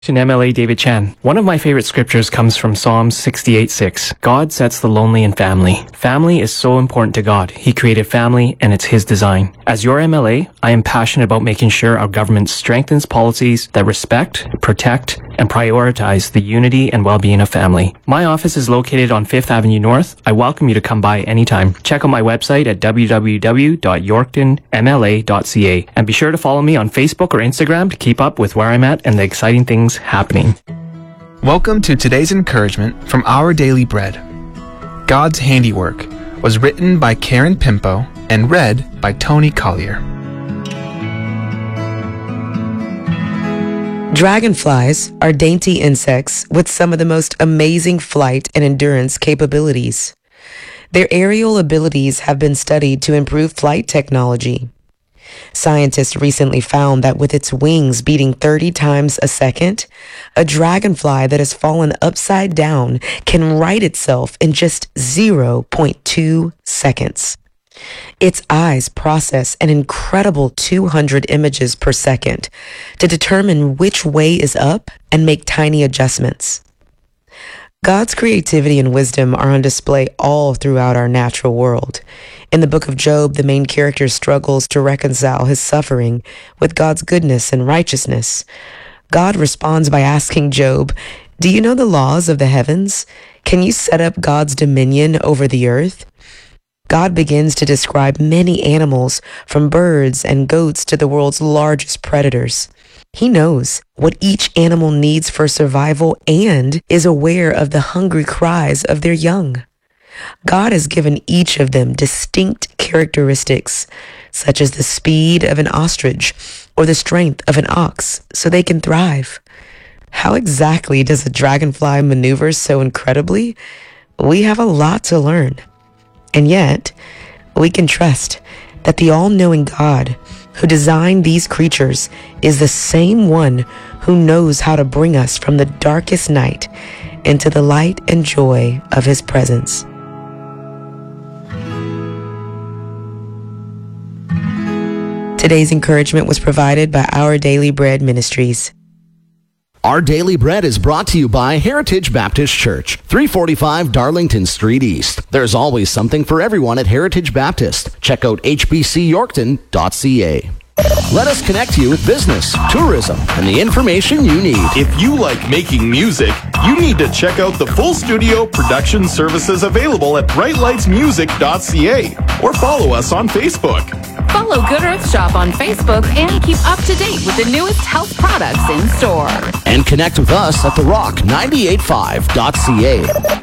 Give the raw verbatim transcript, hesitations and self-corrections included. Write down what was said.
In M L A David Chan. One of my favorite scriptures comes from Psalms sixty-eight six. God sets the lonely in family. Family is so important to God. He created family and it's His design. As your M L A, I am passionate about making sure our government strengthens policies that respect, protect, and prioritize the unity and well-being of family. My office is located on Fifth Avenue North. I welcome you to come by anytime. Check out my website at w w w dot yorkton m l a dot c a and be sure to follow me on Facebook or Instagram to keep up with where I'm at and the exciting things happening. Welcome to today's encouragement from Our Daily Bread. God's Handiwork was written by Karen Pimpo and read by Tony Collier. Dragonflies are dainty insects with some of the most amazing flight and endurance capabilities. Their aerial abilities have been studied to improve flight technology. Scientists recently found that with its wings beating thirty times a second, a dragonfly that has fallen upside down can right itself in just zero point two seconds. Its eyes process an incredible two hundred images per second to determine which way is up and make tiny adjustments. God's creativity and wisdom are on display all throughout our natural world. In the book of Job, the main character struggles to reconcile his suffering with God's goodness and righteousness. God responds by asking Job, "Do you know the laws of the heavens? Can you set up God's dominion over the earth?" God begins to describe many animals, from birds and goats to the world's largest predators. He knows what each animal needs for survival and is aware of the hungry cries of their young. God has given each of them distinct characteristics, such as the speed of an ostrich or the strength of an ox, so they can thrive. How exactly does a dragonfly maneuver so incredibly? We have a lot to learn. And yet, we can trust that the all-knowing God who designed these creatures is the same one who knows how to bring us from the darkest night into the light and joy of His presence. Today's encouragement was provided by Our Daily Bread Ministries. Our Daily Bread is brought to you by Heritage Baptist Church, three forty-five Darlington Street East. There's always something for everyone at Heritage Baptist. Check out h b c yorkton dot c a. Let us connect you with business, tourism, and the information you need. If you like making music, you need to check out the full studio production services available at bright lights music dot c a or follow us on Facebook. Follow Good Earth Shop on Facebook and keep up to date with the newest health products in store. And connect with us at the rock ninety-eight point five dot c a.